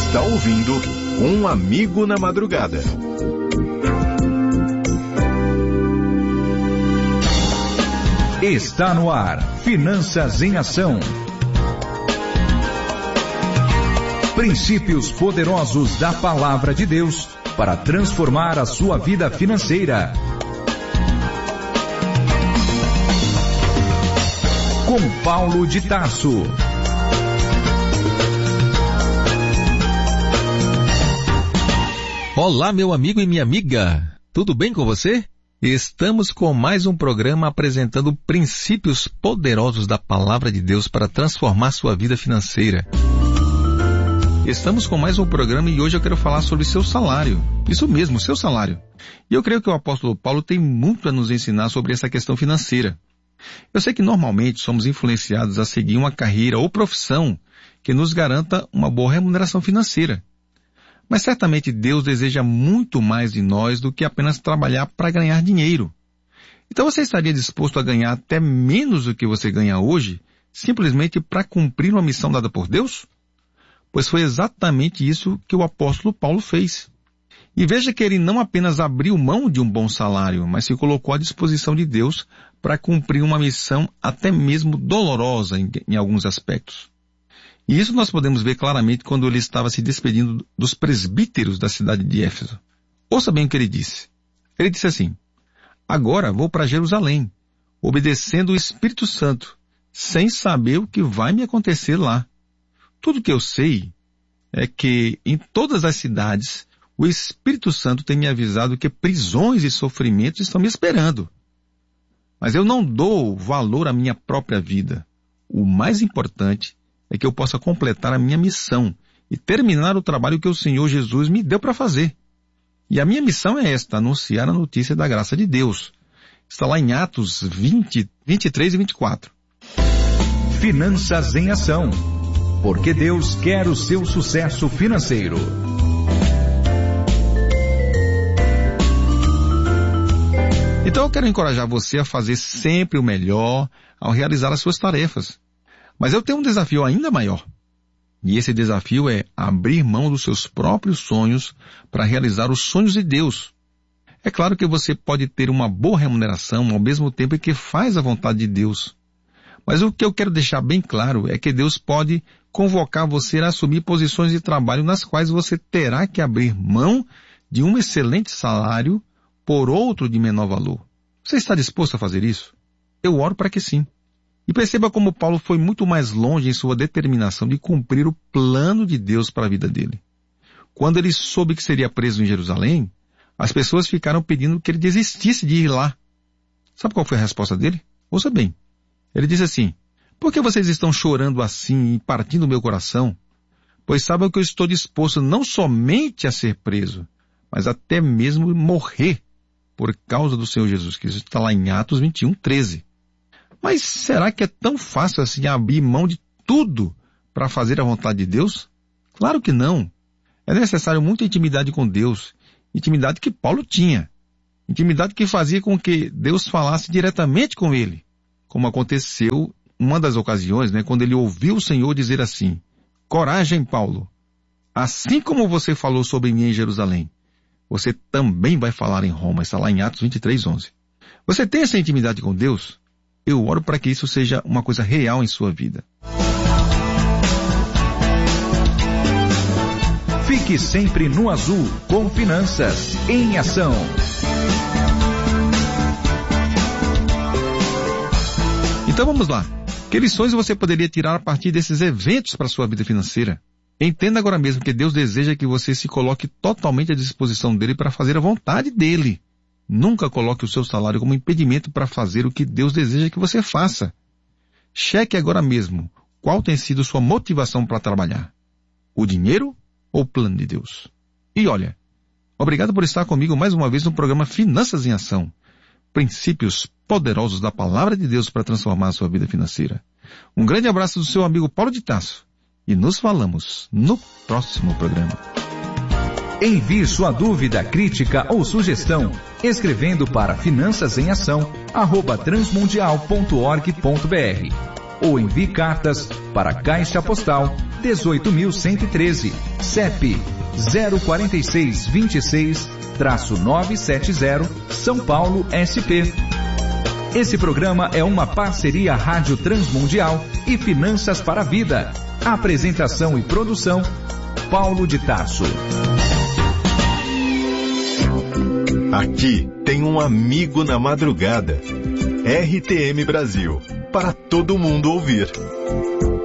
está ouvindo Um Amigo na Madrugada. Está no ar, Finanças em Ação. Princípios poderosos da Palavra de Deus para transformar a sua vida financeira. Com Paulo de Tarso. Olá, meu amigo e minha amiga. Tudo bem com você? Estamos com mais um programa apresentando princípios poderosos da Palavra de Deus para transformar sua vida financeira. Estamos com mais um programa e hoje eu quero falar sobre seu salário. Isso mesmo, seu salário. E eu creio que o apóstolo Paulo tem muito a nos ensinar sobre essa questão financeira. Eu sei que normalmente somos influenciados a seguir uma carreira ou profissão que nos garanta uma boa remuneração financeira. Mas certamente Deus deseja muito mais de nós do que apenas trabalhar para ganhar dinheiro. Então você estaria disposto a ganhar até menos do que você ganha hoje, simplesmente para cumprir uma missão dada por Deus? Pois foi exatamente isso que o apóstolo Paulo fez. E veja que ele não apenas abriu mão de um bom salário, mas se colocou à disposição de Deus para cumprir uma missão até mesmo dolorosa em alguns aspectos. E isso nós podemos ver claramente quando ele estava se despedindo dos presbíteros da cidade de Éfeso. Ouça bem o que ele disse. Ele disse assim: agora vou para Jerusalém, obedecendo o Espírito Santo, sem saber o que vai me acontecer lá. Tudo que eu sei é que em todas as cidades o Espírito Santo tem me avisado que prisões e sofrimentos estão me esperando. Mas eu não dou valor à minha própria vida. O mais importante é que eu possa completar a minha missão e terminar o trabalho que o Senhor Jesus me deu para fazer. E a minha missão é esta: anunciar a notícia da graça de Deus. Está lá em Atos 20, 23 e 24. Finanças em Ação. Porque Deus quer o seu sucesso financeiro. Então eu quero encorajar você a fazer sempre o melhor ao realizar as suas tarefas. Mas eu tenho um desafio ainda maior. E esse desafio é abrir mão dos seus próprios sonhos para realizar os sonhos de Deus. É claro que você pode ter uma boa remuneração ao mesmo tempo em que faz a vontade de Deus. Mas o que eu quero deixar bem claro é que Deus pode convocar você a assumir posições de trabalho nas quais você terá que abrir mão de um excelente salário por outro de menor valor. Você está disposto a fazer isso? Eu oro para que sim. E perceba como Paulo foi muito mais longe em sua determinação de cumprir o plano de Deus para a vida dele. Quando ele soube que seria preso em Jerusalém, as pessoas ficaram pedindo que ele desistisse de ir lá. Sabe qual foi a resposta dele? Ouça bem. Ele disse assim: por que vocês estão chorando assim e partindo o meu coração? Pois sabem que eu estou disposto não somente a ser preso, mas até mesmo morrer por causa do Senhor Jesus Cristo. Está lá em Atos 21, 13. Mas será que é tão fácil assim abrir mão de tudo para fazer a vontade de Deus? Claro que não. É necessário muita intimidade com Deus, intimidade que Paulo tinha, intimidade que fazia com que Deus falasse diretamente com ele, como aconteceu uma das ocasiões, quando ele ouviu o Senhor dizer assim: coragem, Paulo, assim como você falou sobre mim em Jerusalém, você também vai falar em Roma. Está lá em Atos 23, 11. Você tem essa intimidade com Deus? Eu oro para que isso seja uma coisa real em sua vida. Fique sempre no azul com Finanças em Ação. Então vamos lá. Que lições você poderia tirar a partir desses eventos para a sua vida financeira? Entenda agora mesmo que Deus deseja que você se coloque totalmente à disposição dele para fazer a vontade dele. Nunca coloque o seu salário como impedimento para fazer o que Deus deseja que você faça. Cheque agora mesmo qual tem sido sua motivação para trabalhar. O dinheiro ou o plano de Deus? E olha, obrigado por estar comigo mais uma vez no programa Finanças em Ação. Princípios poderosos da Palavra de Deus para transformar a sua vida financeira. Um grande abraço do seu amigo Paulo de Tarso. E nos falamos no próximo programa. Envie sua dúvida, crítica ou sugestão escrevendo para finançasemAção@transmundial.org.br ou envie cartas para Caixa Postal 18.113, CEP 04626-970, São Paulo, SP. Esse programa é uma parceria Rádio Transmundial e Finanças para a Vida. Apresentação e produção, Paulo de Tarso. Aqui tem um amigo na madrugada. RTM Brasil, para todo mundo ouvir.